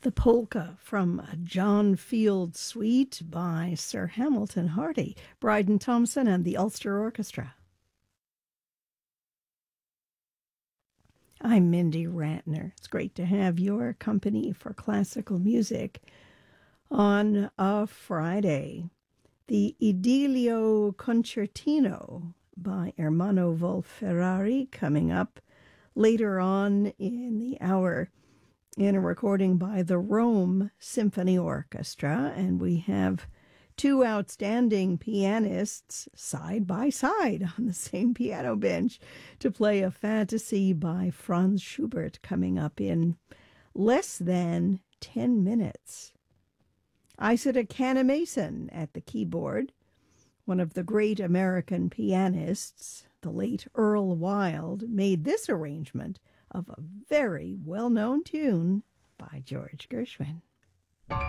The polka from a John Field suite by Sir Hamilton Hardy, Bryden Thompson and the Ulster Orchestra. I'm Mindy Ratner. It's great to have your company for classical music on a Friday. The Idilio Concertino by Ermanno Volferrari coming up later on in the hour in a recording by the Rome Symphony Orchestra. And we have two outstanding pianists side by side on the same piano bench to play a fantasy by Franz Schubert coming up in less than 10 minutes. Isaac Canamason at the keyboard, one of the great American pianists, the late Earl Wild, made this arrangement of a very well-known tune by George Gershwin.